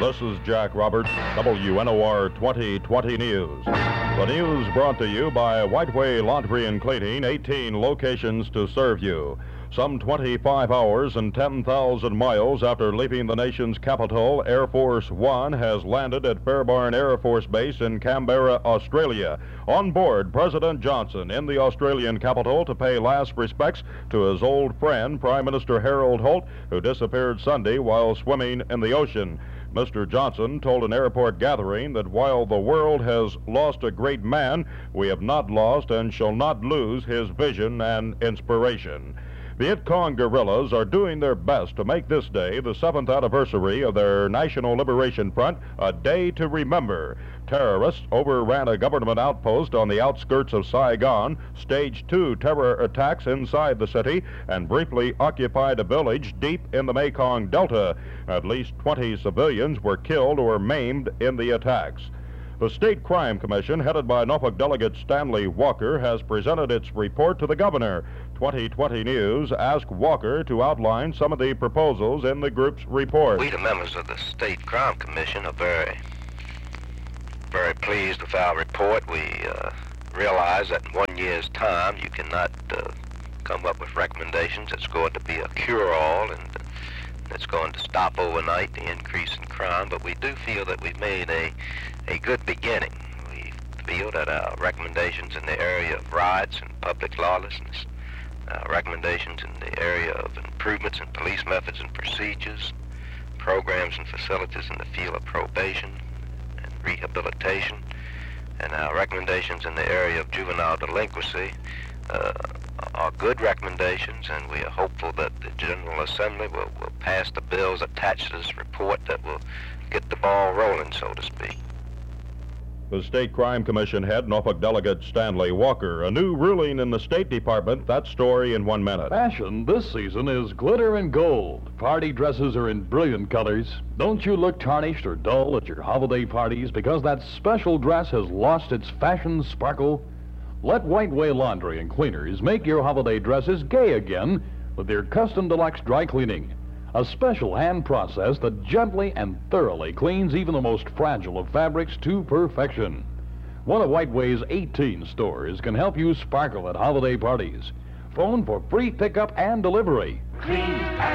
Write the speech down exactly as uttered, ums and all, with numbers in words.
This is Jack Roberts, W N O R twenty twenty News. The news brought to you by Whiteway Laundry and Cleaning, eighteen locations to serve you. Some twenty-five hours and ten thousand miles after leaving the nation's capital, Air Force One has landed at Fairbairn Air Force Base in Canberra, Australia. On board, President Johnson in the Australian capital to pay last respects to his old friend, Prime Minister Harold Holt, who disappeared Sunday while swimming in the ocean. Mister Johnson told an airport gathering that while the world has lost a great man, we have not lost and shall not lose his vision and inspiration. Viet Cong guerrillas are doing their best to make this day, the seventh anniversary of their National Liberation Front, a day to remember. Terrorists overran a government outpost on the outskirts of Saigon, staged two terror attacks inside the city, and briefly occupied a village deep in the Mekong Delta. At least twenty civilians were killed or maimed in the attacks. The State Crime Commission, headed by Norfolk Delegate Stanley Walker, has presented its report to the governor. twenty twenty News asked Walker to outline some of the proposals in the group's report. We, the members of the State Crime Commission, are very, very pleased with our report. We uh, realize that in one year's time you cannot uh, come up with recommendations that's going to be a cure-all and uh, that's going to stop overnight the increase in crime, but we do feel that we've made a, a good beginning. We feel that our recommendations in the area of riots and public lawlessness, our recommendations in the area of improvements in police methods and procedures, programs and facilities in the field of probation and rehabilitation, and our recommendations in the area of juvenile delinquency uh, are good recommendations, and we are hopeful that the General Assembly will, will pass the bills attached to this report that will get the ball rolling, so to speak. The State Crime Commission head, Norfolk Delegate Stanley Walker. A new ruling in the State Department. That story in one minute. Fashion this season is glitter and gold. Party dresses are in brilliant colors. Don't you look tarnished or dull at your holiday parties because that special dress has lost its fashion sparkle? Let Whiteway Laundry and Cleaners make your holiday dresses gay again with their custom deluxe dry cleaning. A special hand process that gently and thoroughly cleans even the most fragile of fabrics to perfection. One of Whiteway's eighteen stores can help you sparkle at holiday parties. Phone for free pickup and delivery. Clean